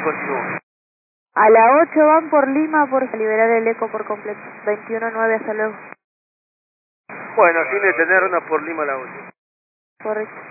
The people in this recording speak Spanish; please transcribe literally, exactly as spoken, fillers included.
continúo. A la ocho van por Lima por liberar el eco por completo. veintiuno nueve, hasta luego. Bueno, sin detenernos por Lima a la ocho. Correcto.